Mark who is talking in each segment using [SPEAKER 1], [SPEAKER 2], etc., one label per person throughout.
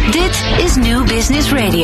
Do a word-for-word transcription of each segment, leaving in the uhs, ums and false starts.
[SPEAKER 1] Dit is New Business Radio.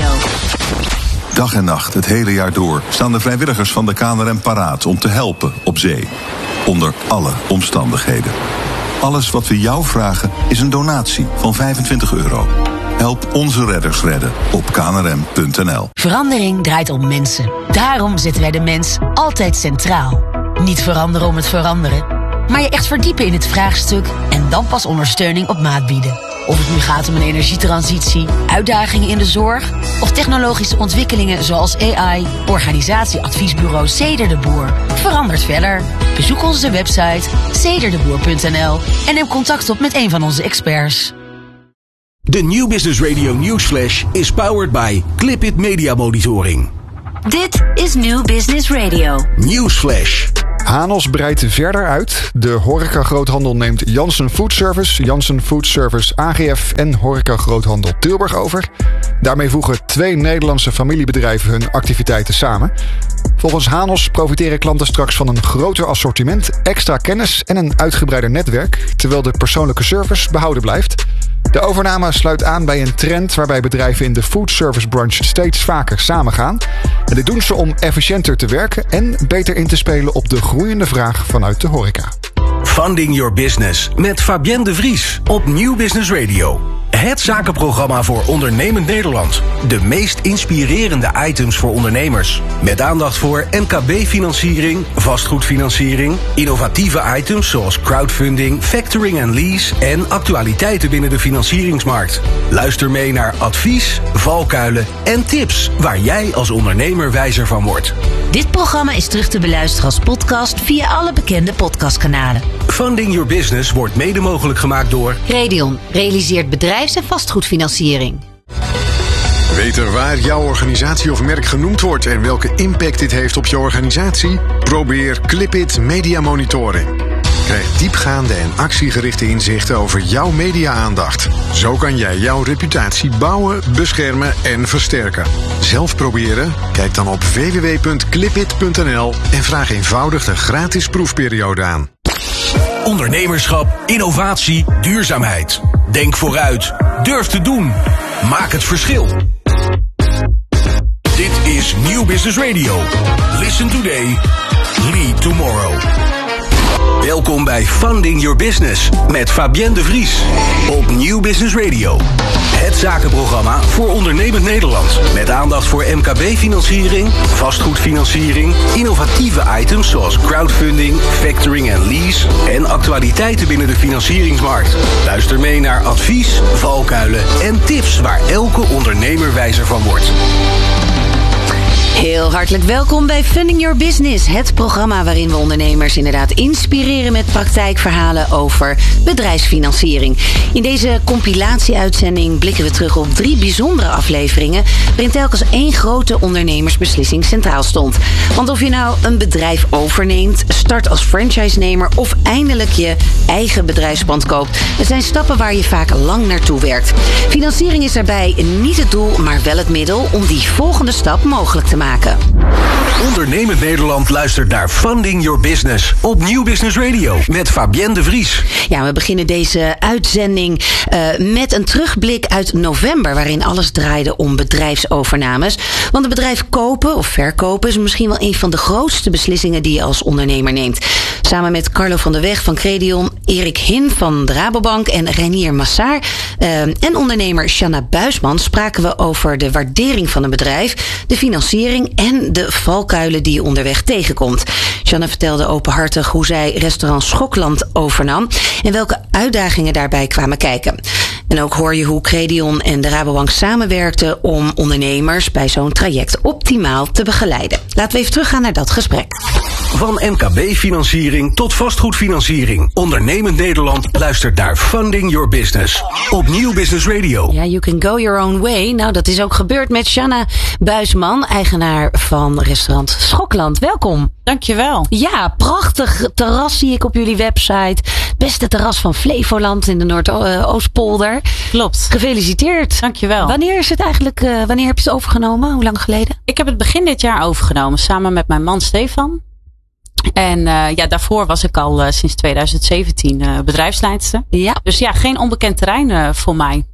[SPEAKER 2] Dag en nacht, het hele jaar door, staan de vrijwilligers van de K N R M paraat om te helpen op zee. Onder alle omstandigheden. Alles wat we jou vragen is een donatie van vijfentwintig euro. Help onze redders redden op k n r m punt n l.
[SPEAKER 3] Verandering draait om mensen. Daarom zetten wij de mens altijd centraal. Niet veranderen om het veranderen, maar je echt verdiepen in het vraagstuk en dan pas ondersteuning op maat bieden. Of het nu gaat om een energietransitie, uitdagingen in de zorg of technologische ontwikkelingen zoals A I, organisatieadviesbureau Ceder de Boer. Verandert verder. Bezoek onze website ceder de boer punt n l en neem contact op met een van onze experts.
[SPEAKER 4] De New Business Radio Newsflash is powered by Clipit Media Monitoring.
[SPEAKER 1] Dit is New Business Radio.
[SPEAKER 4] Newsflash.
[SPEAKER 5] Hanos breidt verder uit. De horeca-groothandel neemt Janssen Foodservice, Janssen Foodservice A G F en horeca-groothandel Tilburg over. Daarmee voegen twee Nederlandse familiebedrijven hun activiteiten samen. Volgens Hanos profiteren klanten straks van een groter assortiment, extra kennis en een uitgebreider netwerk, terwijl de persoonlijke service behouden blijft. De overname sluit aan bij een trend waarbij bedrijven in de foodservice branche steeds vaker samengaan. En dit doen ze om efficiënter te werken en beter in te spelen op de groeiende vraag vanuit de horeca.
[SPEAKER 4] Funding Your Business met Fabienne de Vries op New Business Radio. Het zakenprogramma voor ondernemend Nederland. De meest inspirerende items voor ondernemers. Met aandacht voor M K B-financiering, vastgoedfinanciering, innovatieve items zoals crowdfunding, factoring en lease en actualiteiten binnen de financieringsmarkt. Luister mee naar advies, valkuilen en tips waar jij als ondernemer wijzer van wordt.
[SPEAKER 1] Dit programma is terug te beluisteren als podcast via alle bekende podcastkanalen.
[SPEAKER 4] Funding Your Business wordt mede mogelijk gemaakt door
[SPEAKER 1] Redion realiseert bedrijfs- en vastgoedfinanciering.
[SPEAKER 6] Weet er waar jouw organisatie of merk genoemd wordt en welke impact dit heeft op je organisatie? Probeer Clipit Media Monitoring. Krijg diepgaande en actiegerichte inzichten over jouw media-aandacht. Zo kan jij jouw reputatie bouwen, beschermen en versterken. Zelf proberen? Kijk dan op w w w punt clipit punt n l en vraag eenvoudig de gratis proefperiode aan.
[SPEAKER 4] ondernemerschap, innovatie, duurzaamheid. Denk vooruit. Durf te doen. Maak het verschil. Dit is New Business Radio. Listen today. Lead tomorrow. Welkom bij Funding Your Business met Fabienne de Vries op New Business Radio. Het zakenprogramma voor ondernemend Nederland. Met aandacht voor M K B-financiering, vastgoedfinanciering, innovatieve items zoals crowdfunding, factoring en lease en actualiteiten binnen de financieringsmarkt. Luister mee naar advies, valkuilen en tips waar elke ondernemer wijzer van wordt.
[SPEAKER 1] Heel hartelijk welkom bij Funding Your Business, het programma waarin we ondernemers inderdaad inspireren met praktijkverhalen over bedrijfsfinanciering. In deze compilatie-uitzending blikken we terug op drie bijzondere afleveringen waarin telkens één grote ondernemersbeslissing centraal stond. Want of je nou een bedrijf overneemt, start als franchise-nemer of eindelijk je eigen bedrijfspand koopt, het zijn stappen waar je vaak lang naartoe werkt. Financiering is daarbij niet het doel, maar wel het middel om die volgende stap mogelijk te maken.
[SPEAKER 4] Ondernemend Nederland luistert naar Funding Your Business op New Business Radio met Fabienne de Vries.
[SPEAKER 1] Ja, we beginnen deze uitzending uh, met een terugblik uit november, waarin alles draaide om bedrijfsovernames. Want een bedrijf kopen of verkopen is misschien wel een van de grootste beslissingen die je als ondernemer neemt. Samen met Carlo van der Weg van Credion, Erik Hin van de Rabobank en Reinier Massaar uh, en ondernemer Shanna Buisman spraken we over de waardering van een bedrijf, de financiering en de valkuilen die je onderweg tegenkomt. Shanna vertelde openhartig hoe zij restaurant Schokland overnam en welke uitdagingen daarbij kwamen kijken. En ook hoor je hoe Credion en de Rabobank samenwerkten om ondernemers bij zo'n traject optimaal te begeleiden. Laten we even teruggaan naar dat gesprek.
[SPEAKER 4] Van M K B-financiering tot vastgoedfinanciering. Ondernemend Nederland luistert naar Funding Your Business op New Business Radio.
[SPEAKER 1] Ja, you can go your own way. Nou, dat is ook gebeurd met Shanna Buisman, eigenaar van restaurant Schokland. Welkom.
[SPEAKER 7] Dankjewel.
[SPEAKER 1] Ja, prachtig terras zie ik op jullie website. Beste terras van Flevoland in de Noordoostpolder.
[SPEAKER 7] Klopt.
[SPEAKER 1] Gefeliciteerd.
[SPEAKER 7] Dankjewel.
[SPEAKER 1] Wanneer is het eigenlijk, uh, wanneer heb je het overgenomen? Hoe lang geleden?
[SPEAKER 7] Ik heb het begin dit jaar overgenomen samen met mijn man Stefan. En uh, ja, daarvoor was ik al uh, sinds tweeduizend zeventien uh, bedrijfsleidster.
[SPEAKER 1] Ja.
[SPEAKER 7] Dus ja, geen onbekend terrein uh, voor mij.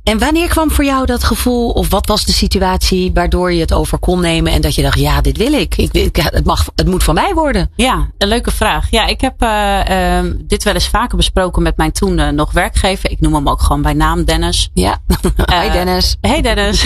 [SPEAKER 1] En wanneer kwam voor jou dat gevoel, of wat was de situatie waardoor je het over kon nemen en dat je dacht, ja, dit wil ik. ik, ik het, mag, het moet van mij worden.
[SPEAKER 7] Ja, een leuke vraag. Ja, ik heb uh, uh, dit wel eens vaker besproken met mijn toen uh, nog werkgever. Ik noem hem ook gewoon bij naam Dennis.
[SPEAKER 1] Ja, hey uh, Dennis.
[SPEAKER 7] Hey Dennis.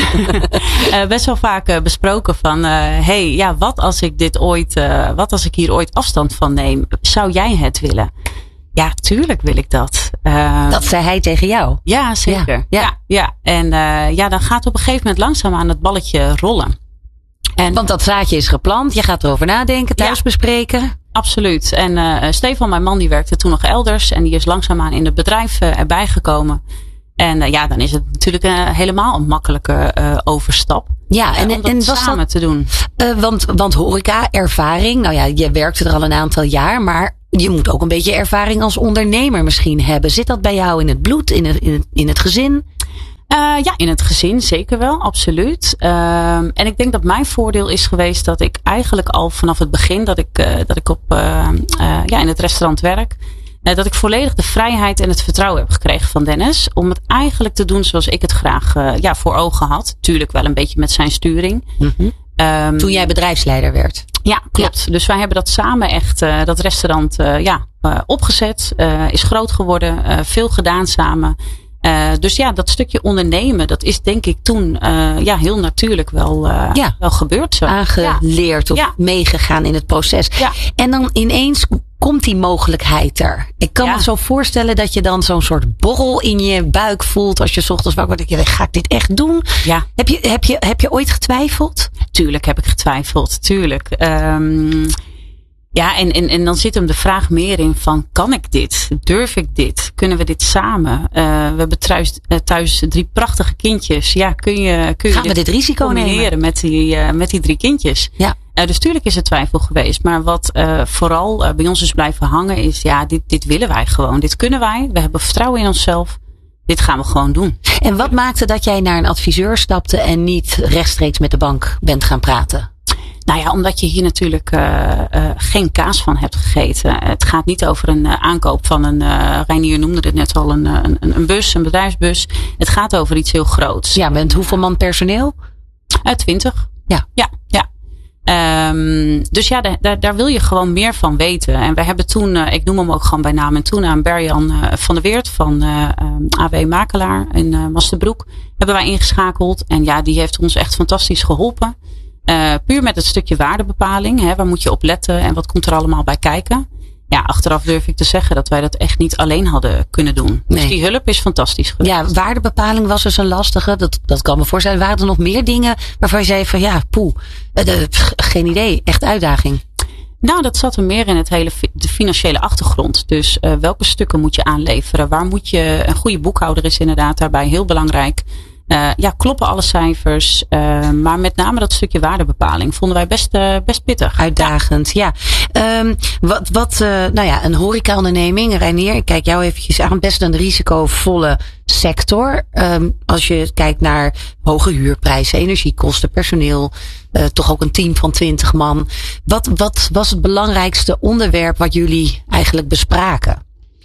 [SPEAKER 7] uh, best wel vaak uh, besproken van, uh, hey, ja, wat als ik dit ooit, uh, wat als ik hier ooit afstand van neem? Zou jij het willen? Ja, tuurlijk wil ik dat. Uh,
[SPEAKER 1] dat zei hij tegen jou?
[SPEAKER 7] Ja, zeker. Ja, ja. ja, ja. En uh, ja, dan gaat op een gegeven moment langzaam aan het balletje rollen. En,
[SPEAKER 1] Want dat zaadje is geplant. Je gaat erover nadenken, thuis ja, bespreken.
[SPEAKER 7] Absoluut. En uh, Stefan, mijn man, die werkte toen nog elders. En die is langzaamaan in het bedrijf uh, erbij gekomen. En uh, ja, dan is het natuurlijk uh, helemaal een makkelijke uh, overstap.
[SPEAKER 1] Ja, en,
[SPEAKER 7] uh, om dat
[SPEAKER 1] en was
[SPEAKER 7] samen
[SPEAKER 1] dat,
[SPEAKER 7] te doen.
[SPEAKER 1] Uh, want, want horeca, ervaring. Nou ja, je werkte er al een aantal jaar, maar je moet ook een beetje ervaring als ondernemer misschien hebben. Zit dat bij jou in het bloed, in het, in het, in het gezin?
[SPEAKER 7] Uh, ja, in het gezin zeker wel, absoluut. Uh, en ik denk dat mijn voordeel is geweest dat ik eigenlijk al vanaf het begin dat ik, uh, dat ik op, uh, uh, ja, in het restaurant werk, uh, dat ik volledig de vrijheid en het vertrouwen heb gekregen van Dennis om het eigenlijk te doen zoals ik het graag uh, ja, voor ogen had. Tuurlijk wel een beetje met zijn sturing.
[SPEAKER 1] Mm-hmm. Um, Toen jij bedrijfsleider werd.
[SPEAKER 7] Ja, klopt. Ja. Dus wij hebben dat samen echt, uh, dat restaurant uh, ja, uh, opgezet. Uh, is groot geworden. Uh, veel gedaan samen. Uh, dus ja, dat stukje ondernemen, dat is denk ik toen uh, ja, heel natuurlijk wel, uh, ja. wel gebeurd. Zo.
[SPEAKER 1] Aangeleerd ja. of ja. meegegaan in het proces. Ja. En dan ineens komt die mogelijkheid er. Ik kan ja. me zo voorstellen dat je dan zo'n soort borrel in je buik voelt als je 's ochtends wakker wordt. Ga ik dit echt doen?
[SPEAKER 7] Ja.
[SPEAKER 1] Heb je, heb je, heb je ooit getwijfeld?
[SPEAKER 7] Tuurlijk heb ik getwijfeld. Tuurlijk. Um, Ja, en, en, en dan zit hem de vraag meer in van, kan ik dit? Durf ik dit? Kunnen we dit samen? Uh, we hebben thuis, uh, thuis drie prachtige kindjes. Ja, kun je, kun je
[SPEAKER 1] Gaan we dit risico
[SPEAKER 7] combineren
[SPEAKER 1] nemen?
[SPEAKER 7] met die, uh, met die drie kindjes?
[SPEAKER 1] Ja.
[SPEAKER 7] Uh, dus tuurlijk is er twijfel geweest. Maar wat uh, vooral uh, bij ons is blijven hangen is, ja, dit, dit willen wij gewoon. Dit kunnen wij. We hebben vertrouwen in onszelf. Dit gaan we gewoon doen.
[SPEAKER 1] En wat maakte dat jij naar een adviseur stapte en niet rechtstreeks met de bank bent gaan praten?
[SPEAKER 7] Nou ja, omdat je hier natuurlijk uh, uh, geen kaas van hebt gegeten. Het gaat niet over een uh, aankoop van een, uh, Reinier noemde dit net al, een, een, een bus, een bedrijfsbus. Het gaat over iets heel groots.
[SPEAKER 1] Ja, met hoeveel man personeel?
[SPEAKER 7] Uh, twintig.
[SPEAKER 1] Ja.
[SPEAKER 7] Ja, ja. Um, dus ja, daar, daar, daar wil je gewoon meer van weten. En wij hebben toen, uh, ik noem hem ook gewoon bij naam en toen aan Berjan uh, van der Weert van uh, um, A W Makelaar in uh, Masterbroek hebben wij ingeschakeld. En ja, die heeft ons echt fantastisch geholpen. Uh, puur met het stukje waardebepaling. Hè, waar moet je op letten en wat komt er allemaal bij kijken? Ja, achteraf durf ik te zeggen dat wij dat echt niet alleen hadden kunnen doen. Nee. Dus die hulp is fantastisch geweest.
[SPEAKER 1] Ja, waardebepaling was dus een lastige. Dat, dat kan me voorstellen. Waren er nog meer dingen waarvan je zei van ja, poeh, uh, geen idee. Echt uitdaging.
[SPEAKER 7] Nou, dat zat er meer in het hele de financiële achtergrond. Dus uh, welke stukken moet je aanleveren? Waar moet je, een goede boekhouder is inderdaad daarbij heel belangrijk. Uh, ja, kloppen alle cijfers. Uh, maar met name dat stukje waardebepaling vonden wij best, uh, best pittig.
[SPEAKER 1] Uitdagend, ja. ja. Um, wat, wat uh, nou ja, een horecaonderneming, Reinier, ik kijk jou eventjes aan, best een risicovolle sector. Um, als je kijkt naar hoge huurprijzen, energiekosten, personeel, uh, toch ook een team van twintig man. Wat, wat was het belangrijkste onderwerp wat jullie eigenlijk bespraken?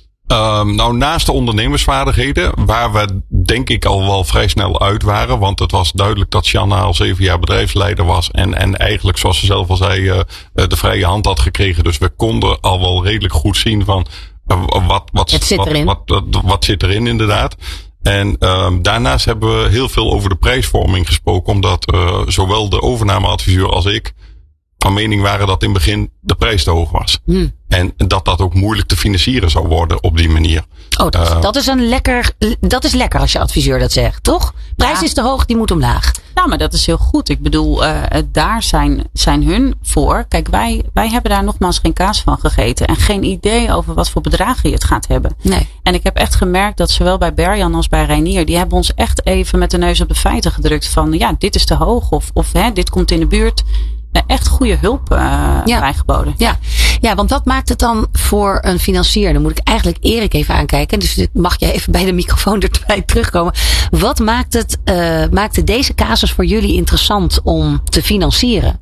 [SPEAKER 8] Um, nou, naast de ondernemersvaardigheden, waar we denk ik al wel vrij snel uit waren. Want het was duidelijk dat Sjanna al zeven jaar bedrijfsleider was. En, en eigenlijk, zoals ze zelf al zei, uh, de vrije hand had gekregen. Dus we konden al wel redelijk goed zien van uh, wat, wat,
[SPEAKER 1] het zit
[SPEAKER 8] wat,
[SPEAKER 1] erin.
[SPEAKER 8] Wat, wat, wat, wat zit erin inderdaad. En um, daarnaast hebben we heel veel over de prijsvorming gesproken. Omdat uh, zowel de overnameadviseur als ik van mening waren dat in het begin de prijs te hoog was. Hmm. En dat dat ook moeilijk te financieren zou worden op die manier.
[SPEAKER 1] Oh, dat, uh, dat is een lekker, dat is lekker als je adviseur dat zegt, toch? Prijs ja. is te hoog, die moet omlaag.
[SPEAKER 7] Nou, maar dat is heel goed. Ik bedoel, uh, daar zijn, zijn hun voor. Kijk, wij, wij hebben daar nogmaals geen kaas van gegeten. En geen idee over wat voor bedragen je het gaat hebben.
[SPEAKER 1] Nee.
[SPEAKER 7] En ik heb echt gemerkt dat zowel bij Berjan als bij Reinier, die hebben ons echt even met de neus op de feiten gedrukt. Van ja, dit is te hoog. Of, of hè, dit komt in de buurt. Echt goede hulp uh, ja. bijgeboden.
[SPEAKER 1] Ja. ja, want wat maakt het dan voor een financier? Dan moet ik eigenlijk Erik even aankijken. Dus mag jij even bij de microfoon erbij terugkomen. Wat maakt het, uh, maakte deze casus voor jullie interessant om te financieren?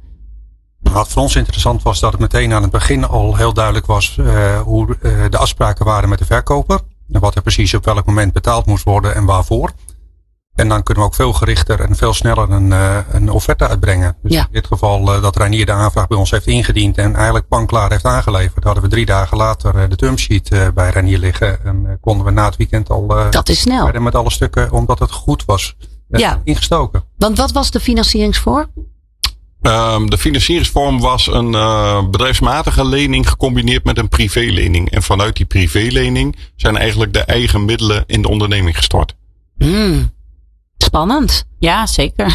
[SPEAKER 9] Wat voor ons interessant was, dat het meteen aan het begin al heel duidelijk was uh, hoe uh, de afspraken waren met de verkoper. En wat er precies op welk moment betaald moest worden en waarvoor. dan kunnen we ook veel gerichter en veel sneller een, uh, een offerte uitbrengen. Dus
[SPEAKER 1] ja.
[SPEAKER 9] in dit geval uh, dat Reinier de aanvraag bij ons heeft ingediend en eigenlijk panklaar heeft aangeleverd. Hadden we drie dagen later uh, de termsheet uh, bij Reinier liggen. En uh, konden we na het weekend al uh,
[SPEAKER 1] dat is snel.
[SPEAKER 9] met alle stukken, omdat het goed was, uh,
[SPEAKER 1] ja.
[SPEAKER 9] ingestoken.
[SPEAKER 1] Want wat was de financieringsvorm?
[SPEAKER 8] Um, de financieringsvorm was een uh, bedrijfsmatige lening gecombineerd met een privélening. En vanuit die privélening zijn eigenlijk de eigen middelen in de onderneming gestort.
[SPEAKER 1] Hmm. Spannend.
[SPEAKER 7] Ja, zeker.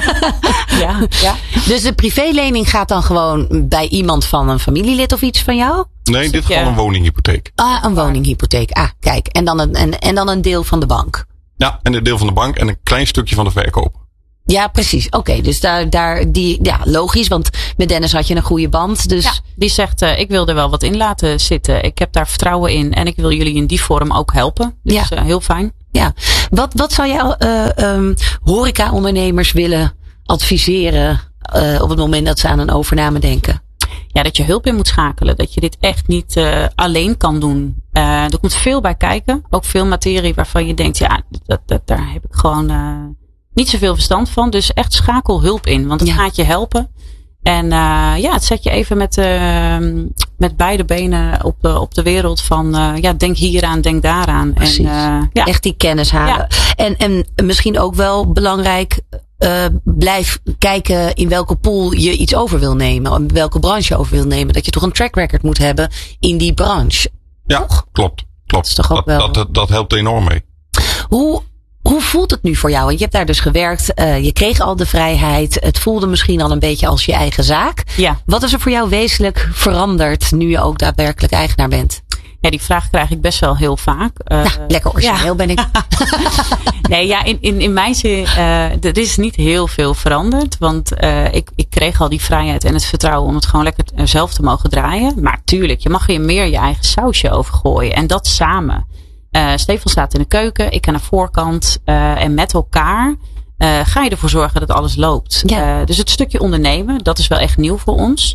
[SPEAKER 7] ja, ja.
[SPEAKER 1] Dus de privélening gaat dan gewoon bij iemand van een familielid of iets van jou?
[SPEAKER 8] Nee, in dit geval een woninghypotheek.
[SPEAKER 1] Ah, een woninghypotheek. Ah, kijk. En dan een, en, en dan een deel van de bank.
[SPEAKER 8] Ja, en een deel van de bank en een klein stukje van de verkoop.
[SPEAKER 1] Ja, precies. Oké, okay, dus daar, daar, die, ja, logisch, want met Dennis had je een goede band. Dus...
[SPEAKER 7] Ja, die zegt, uh, ik wil er wel wat in laten zitten. Ik heb daar vertrouwen in en ik wil jullie in die vorm ook helpen. Dus ja. uh, heel fijn.
[SPEAKER 1] Ja, wat, wat zou jij uh, um, horeca-ondernemers willen adviseren uh, op het moment dat ze aan een overname denken?
[SPEAKER 7] Ja, dat je hulp in moet schakelen. Dat je dit echt niet uh, alleen kan doen. Uh, er komt veel bij kijken. Ook veel materie waarvan je denkt, ja, dat, dat, daar heb ik gewoon... Uh, niet zoveel verstand van, dus echt schakel hulp in. Want het ja. gaat je helpen. En uh, ja, het zet je even met, uh, met beide benen op de, op de wereld van... Uh, ja, denk hieraan, denk daaraan.
[SPEAKER 1] Precies.
[SPEAKER 7] En, uh, ja.
[SPEAKER 1] Echt die kennis halen. Ja. En, en misschien ook wel belangrijk... Uh, blijf kijken in welke pool je iets over wil nemen. In welke branche je over wil nemen. Dat je toch een track record moet hebben in die branche.
[SPEAKER 8] Ja,
[SPEAKER 1] toch?
[SPEAKER 8] klopt. klopt.
[SPEAKER 1] Dat is toch ook
[SPEAKER 8] dat,
[SPEAKER 1] wel...
[SPEAKER 8] dat, dat, dat helpt enorm mee.
[SPEAKER 1] Hoe... Hoe voelt het nu voor jou? Want je hebt daar dus gewerkt. Uh, je kreeg al de vrijheid. Het voelde misschien al een beetje als je eigen zaak.
[SPEAKER 7] Ja.
[SPEAKER 1] Wat is er voor jou wezenlijk veranderd nu je ook daadwerkelijk eigenaar bent?
[SPEAKER 7] Ja, die vraag krijg ik best wel heel vaak. Uh,
[SPEAKER 1] nou, lekker origineel ja. ben ik.
[SPEAKER 7] nee, ja, in, in, in mijn zin, uh, er is niet heel veel veranderd. Want uh, ik, ik kreeg al die vrijheid en het vertrouwen om het gewoon lekker zelf te mogen draaien. Maar tuurlijk, je mag er meer je eigen sausje over gooien. En dat samen. Uh, Stefan staat in de keuken, ik aan de voorkant. Uh, en met elkaar uh, ga je ervoor zorgen dat alles loopt.
[SPEAKER 1] Ja.
[SPEAKER 7] Uh, dus het stukje ondernemen, dat is wel echt nieuw voor ons.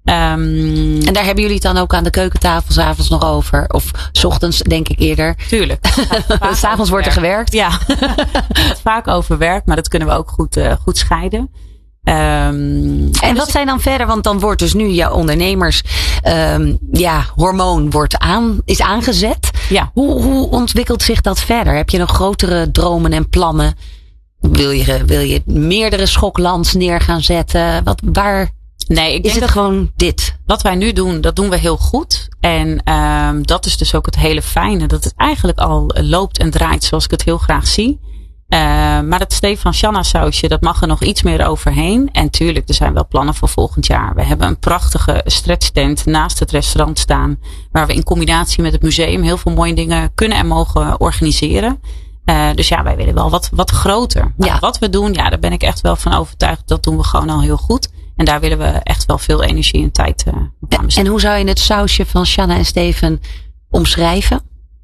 [SPEAKER 7] Um,
[SPEAKER 1] en daar hebben jullie het dan ook aan de keukentafel 's avonds nog over? Of 's ochtends, denk ik eerder?
[SPEAKER 7] Tuurlijk.
[SPEAKER 1] 'S avonds wordt er gewerkt.
[SPEAKER 7] Ja, het gaat vaak over werk, maar dat kunnen we ook goed, uh, goed scheiden. Um,
[SPEAKER 1] en
[SPEAKER 7] en
[SPEAKER 1] wat
[SPEAKER 7] dus
[SPEAKER 1] zijn dan verder? Want dan wordt dus nu jouw ondernemers, um, ja, hormoon wordt aan, is aangezet.
[SPEAKER 7] Ja.
[SPEAKER 1] Hoe, hoe ontwikkelt zich dat verder? Heb je nog grotere dromen en plannen? Wil je, wil je meerdere schoklands neer gaan zetten? Wat, waar
[SPEAKER 7] nee, ik
[SPEAKER 1] is
[SPEAKER 7] denk
[SPEAKER 1] het
[SPEAKER 7] dat
[SPEAKER 1] gewoon dit?
[SPEAKER 7] Wat wij nu doen, dat doen we heel goed. En um, dat is dus ook het hele fijne. Dat het eigenlijk al loopt en draait zoals ik het heel graag zie. Uh, maar het Stefan Shanna sausje, dat mag er nog iets meer overheen. En tuurlijk, er zijn wel plannen voor volgend jaar. We hebben een prachtige stretchtent naast het restaurant staan. Waar we in combinatie met het museum heel veel mooie dingen kunnen en mogen organiseren. Uh, dus ja, wij willen wel wat, wat groter. Maar
[SPEAKER 1] ja.
[SPEAKER 7] wat we doen, ja, daar ben ik echt wel van overtuigd. Dat doen we gewoon al heel goed. En daar willen we echt wel veel energie en tijd uh, aan besteden.
[SPEAKER 1] En hoe zou je het sausje van Shanna en Stefan omschrijven?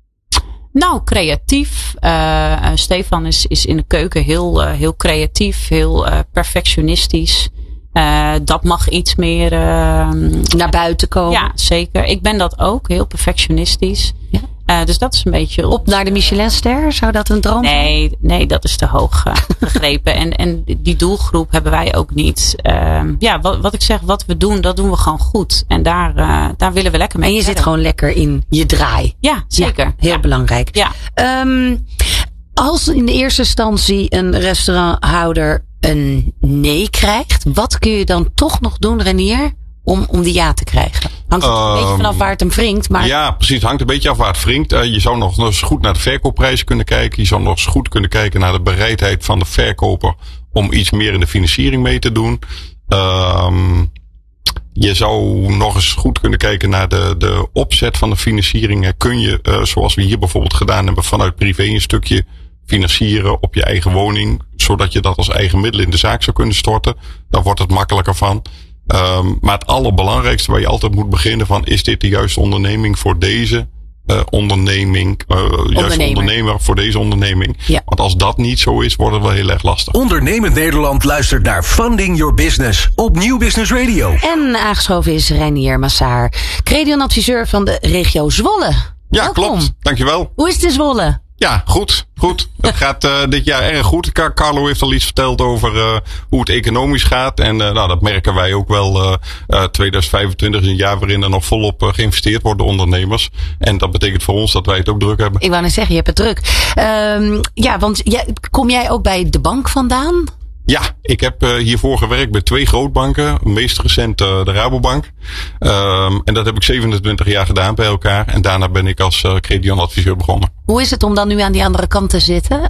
[SPEAKER 7] Nou, creatief. Uh, Stefan is, is in de keuken heel, uh, heel creatief, heel uh, perfectionistisch. Uh, dat mag iets meer uh,
[SPEAKER 1] naar buiten komen.
[SPEAKER 7] Ja, zeker. Ik ben dat ook, heel perfectionistisch. Ja. Uh, dus dat is een beetje...
[SPEAKER 1] Op naar de Michelinster? Zou dat een droom zijn?
[SPEAKER 7] Nee, nee, dat is te hoog uh, gegrepen. En, en die doelgroep hebben wij ook niet. Uh, ja, wat, wat ik zeg, wat we doen, dat doen we gewoon goed. En daar, uh, daar willen we lekker mee.
[SPEAKER 1] En je
[SPEAKER 7] verder.
[SPEAKER 1] zit gewoon lekker in je draai.
[SPEAKER 7] Ja, zeker.
[SPEAKER 1] Ja, heel
[SPEAKER 7] ja.
[SPEAKER 1] belangrijk.
[SPEAKER 7] Ja.
[SPEAKER 1] Um, als in de eerste instantie een restauranthouder een nee krijgt, wat kun je dan toch nog doen, Reinier, om, om die ja te krijgen? Hangt het um, een beetje vanaf waar het hem wringt. Maar...
[SPEAKER 8] Ja, precies. Het hangt een beetje af waar het wringt. Uh, je zou nog eens goed naar de verkoopprijs kunnen kijken. Je zou nog eens goed kunnen kijken naar de bereidheid van de verkoper om iets meer in de financiering mee te doen. Um, je zou nog eens goed kunnen kijken naar de, de opzet van de financiering. Kun je, uh, zoals we hier bijvoorbeeld gedaan hebben, vanuit privé een stukje financieren op je eigen woning, zodat je dat als eigen middel in de zaak zou kunnen storten. Daar wordt het makkelijker van. Um, maar het allerbelangrijkste waar je altijd moet beginnen van, is dit de juiste onderneming voor deze uh, onderneming, uh, juiste ondernemer voor deze onderneming?
[SPEAKER 1] Ja.
[SPEAKER 8] Want als dat niet zo is, wordt het wel heel erg lastig.
[SPEAKER 4] Ondernemend Nederland luistert naar Funding Your Business op Nieuw Business Radio.
[SPEAKER 1] En aangeschoven is Reinier Massaar, creditadviseur van de regio Zwolle.
[SPEAKER 8] Ja,
[SPEAKER 1] Welkom.
[SPEAKER 8] klopt. Dankjewel.
[SPEAKER 1] Hoe is het in Zwolle?
[SPEAKER 8] Ja, goed. Goed. Het gaat uh, dit jaar erg goed. Carlo heeft al iets verteld over uh, hoe het economisch gaat. En uh, nou, dat merken wij ook wel. Uh, uh, tweeduizend vijfentwintig is een jaar waarin er nog volop uh, geïnvesteerd wordt door ondernemers. En dat betekent voor ons dat wij het ook druk hebben.
[SPEAKER 1] Ik wou net zeggen, je hebt het druk. Um, ja, want jij, kom jij ook bij de bank vandaan?
[SPEAKER 8] Ja, ik heb uh, hiervoor gewerkt bij twee grootbanken. Meest recent uh, de Rabobank. Um, en dat heb ik zevenentwintig jaar gedaan bij elkaar. En daarna ben ik als uh, creditadviseur begonnen.
[SPEAKER 1] Hoe is het om dan nu aan die andere kant te zitten?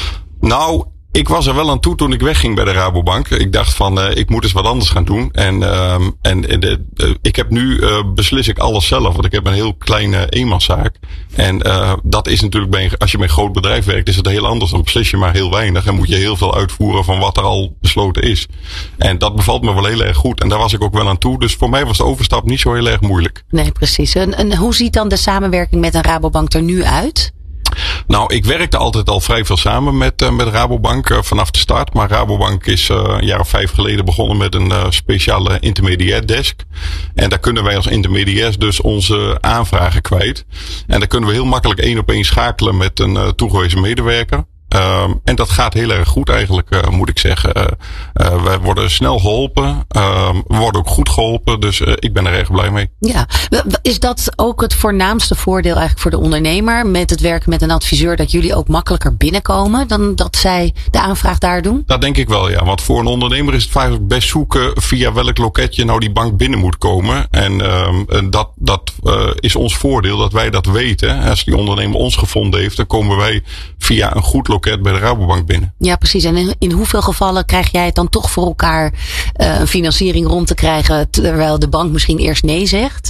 [SPEAKER 8] Nou, ik was er wel aan toe toen ik wegging bij de Rabobank. Ik dacht van, uh, ik moet eens wat anders gaan doen. En, uh, en de, de, ik heb nu, uh, beslis ik alles zelf. Want ik heb een heel kleine eenmanszaak. En uh, dat is natuurlijk, bij, als je bij een groot bedrijf werkt, is het heel anders. Dan beslis je maar heel weinig. En moet je heel veel uitvoeren van wat er al besloten is. En dat bevalt me wel heel erg goed. En daar was ik ook wel aan toe. Dus voor mij was de overstap niet zo heel erg moeilijk.
[SPEAKER 1] Nee, precies. En, en hoe ziet dan de samenwerking met een Rabobank er nu uit?
[SPEAKER 8] Nou, ik werkte altijd al vrij veel samen met, uh, met Rabobank uh, vanaf de start. Maar Rabobank is uh, een jaar of vijf geleden begonnen met een uh, speciale intermediair desk. En daar kunnen wij als intermediairs dus onze aanvragen kwijt. En daar kunnen we heel makkelijk één op één schakelen met een uh, toegewezen medewerker. Um, en dat gaat heel erg goed eigenlijk, uh, moet ik zeggen. Uh, uh, wij worden snel geholpen. Uh, we worden ook goed geholpen. Dus uh, ik ben er erg blij mee.
[SPEAKER 1] Ja, is dat ook het voornaamste voordeel eigenlijk voor de ondernemer met het werken met een adviseur? Dat jullie ook makkelijker binnenkomen dan dat zij de aanvraag daar doen?
[SPEAKER 8] Dat denk ik wel, ja. Want voor een ondernemer is het vaak best zoeken via welk loketje nou die bank binnen moet komen. En um, dat, dat uh, is ons voordeel dat wij dat weten. Als die ondernemer ons gevonden heeft, dan komen wij via een goed loket bij de Rabobank binnen.
[SPEAKER 1] Ja, precies. En in, in hoeveel gevallen krijg jij het dan toch voor elkaar uh, een financiering rond te krijgen, terwijl de bank misschien eerst nee zegt?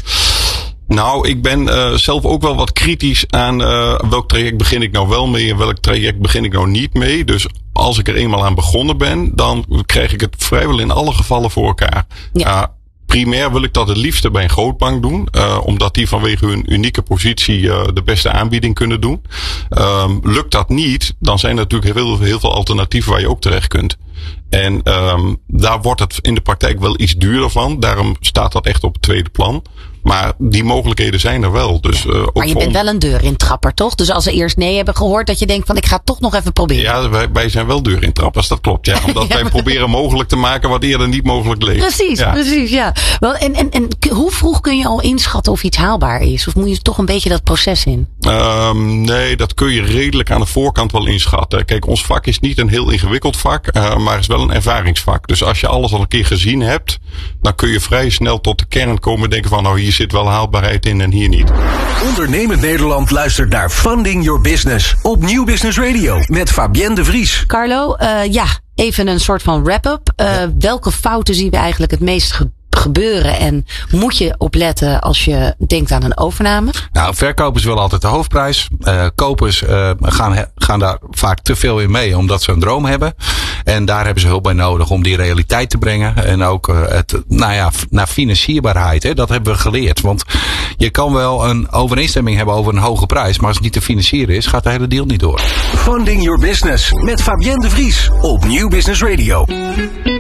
[SPEAKER 8] Nou, ik ben uh, zelf ook wel wat kritisch aan uh, welk traject begin ik nou wel mee en welk traject begin ik nou niet mee. Dus als ik er eenmaal aan begonnen ben, dan krijg ik het vrijwel in alle gevallen voor elkaar. Ja. Uh, Primair wil ik dat het liefste bij een grootbank doen. Uh, omdat die vanwege hun unieke positie uh, de beste aanbieding kunnen doen. Um, lukt dat niet, dan zijn er natuurlijk heel, heel veel alternatieven waar je ook terecht kunt. En um, daar wordt het in de praktijk wel iets duurder van. Daarom staat dat echt op het tweede plan. Maar die mogelijkheden zijn er wel. Dus, uh, ook
[SPEAKER 1] maar je bent wel een deurintrapper, toch? Dus als ze eerst nee hebben gehoord, dat je denkt van ik ga het toch nog even proberen.
[SPEAKER 8] Ja, wij, wij zijn wel deurintrappers, dat klopt. Ja, omdat ja, wij proberen mogelijk te maken wat eerder niet mogelijk leek.
[SPEAKER 1] Precies, ja. precies, ja. Wel, en, en, en hoe vroeg kun je al inschatten of iets haalbaar is? Of moet je toch een beetje dat proces in?
[SPEAKER 8] Um, nee, dat kun je redelijk aan de voorkant wel inschatten. Kijk, ons vak is niet een heel ingewikkeld vak, uh, maar is wel een ervaringsvak. Dus als je alles al een keer gezien hebt, dan kun je vrij snel tot de kern komen en denken van nou, hier zit wel haalbaarheid in en hier niet.
[SPEAKER 4] Ondernemend Nederland luistert naar Funding Your Business op Nieuw Business Radio met Fabienne de Vries.
[SPEAKER 1] Carlo, uh, ja, even een soort van wrap-up. Uh, ja. Welke fouten zien we eigenlijk het meest gebeuren? gebeuren en moet je opletten als je denkt aan een overname?
[SPEAKER 10] Nou, verkopers willen altijd de hoofdprijs. Uh, kopers uh, gaan, gaan daar vaak te veel in mee omdat ze een droom hebben. En daar hebben ze hulp bij nodig om die realiteit te brengen. En ook uh, het, nou ja, naar financierbaarheid. Hè, dat hebben we geleerd. Want je kan wel een overeenstemming hebben over een hoge prijs, maar als het niet te financieren is, gaat de hele deal niet door.
[SPEAKER 4] Funding Your Business met Fabienne de Vries op Nieuw Business Radio.